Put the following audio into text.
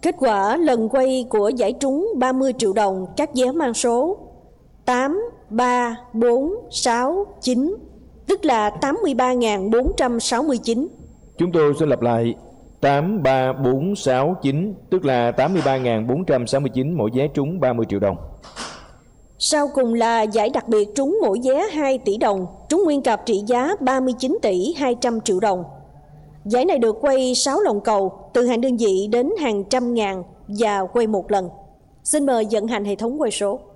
Kết quả lần quay của giải trúng 30 triệu đồng các vé mang số 8, 3, 4, 6, 9, tức là 83.469. Chúng tôi xin lặp lại. 8, 3, 4, 6, 9, tức là 83.469 mỗi vé trúng 30 triệu đồng. Sau cùng là giải đặc biệt trúng mỗi vé 2 tỷ đồng, trúng nguyên cặp trị giá 39 tỷ 200 triệu đồng. Giải này được quay 6 lòng cầu, từ hàng đơn vị đến hàng trăm ngàn và quay một lần. Xin mời vận hành hệ thống quay số.